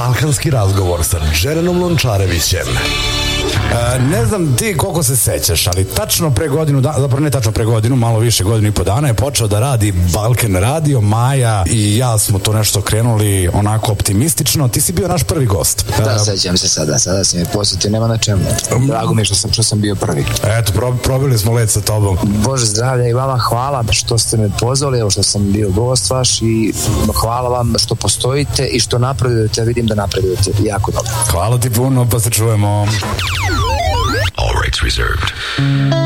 Balkanski razgovor sa Džerenom Lončarevićem. Ne znam ti koliko se sećaš, ali tačno pre godinu, zapravo ne tačno pre godinu, malo više, godinu i po dana je počeo da radi Balkan radio. Maja i ja smo to nešto krenuli onako optimistično. Ti si bio naš prvi gost. Da, sećam se sada si mi posjetio, nema na čemu. Drago mi je što sam bio prvi. Eto, probili smo let sa tobom. Bože zdravlja i vama hvala što ste me pozvali, evo što sam bio gost vaš i hvala vam što postojite i što napredujete, vidim da napredujete jako dobro. Hvala ti puno, pa se čujemo. All rights reserved.